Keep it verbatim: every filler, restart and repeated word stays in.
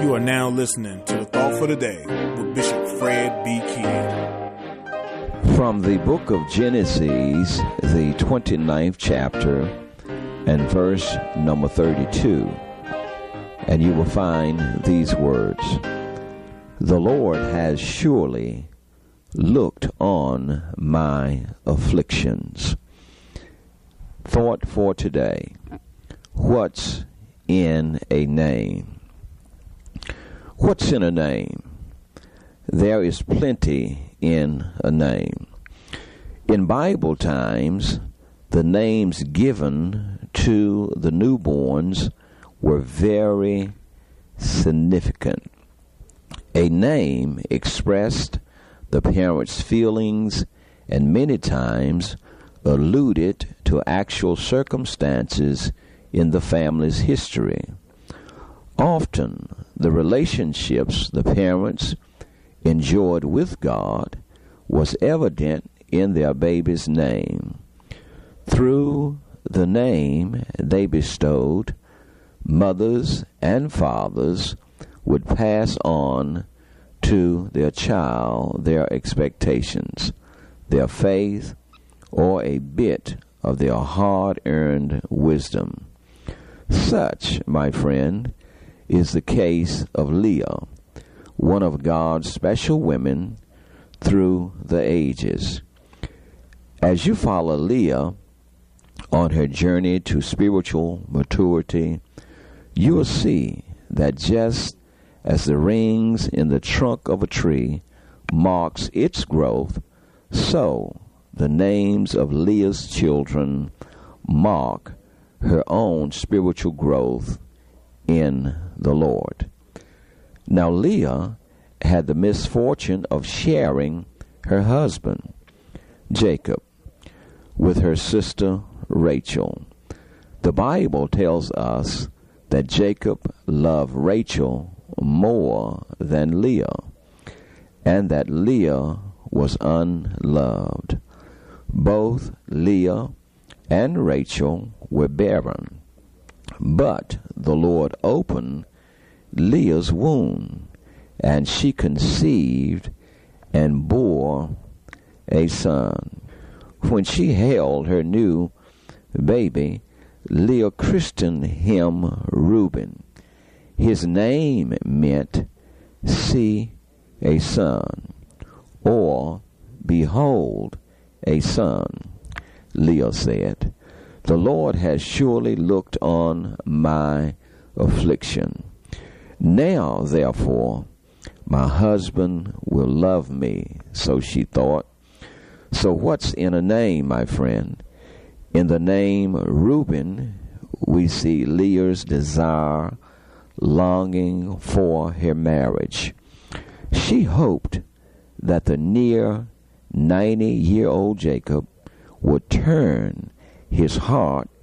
You are now listening to the Thought for the Day with Bishop Fred B. Kidd. From the book of Genesis, the twenty-ninth chapter, and verse number thirty-two. And you will find these words: The Lord has surely looked on my afflictions. Thought for today: what's in a name? What's in a name? There is plenty in a name. In Bible times, the names given to the newborns were very significant. A name expressed the parents' feelings and many times alluded to actual circumstances in the family's history. Often, the relationships the parents enjoyed with God was evident in their baby's name. Through the name they bestowed, mothers and fathers would pass on to their child their expectations, their faith, or a bit of their hard-earned wisdom. Such, my friend, is the case of Leah, one of God's special women through the ages. As you follow Leah on her journey to spiritual maturity, you will see that just as the rings in the trunk of a tree marks its growth, so the names of Leah's children mark her own spiritual growth in the Lord. Now Leah had the misfortune of sharing her husband, Jacob, with her sister Rachel. The Bible tells us that Jacob loved Rachel more than Leah, and that Leah was unloved. Both Leah and Rachel were barren, but the Lord opened Leah's womb, and she conceived and bore a son. When she held her new baby, Leah christened him Reuben. His name meant "see a son," or "behold a son." Leah said, "The Lord has surely looked on my affliction. Now, therefore, my husband will love me." So she thought. So what's in a name, my friend? In the name Reuben, we see Leah's desire, longing for her marriage. She hoped that the near ninety-year-old Jacob would turn his heart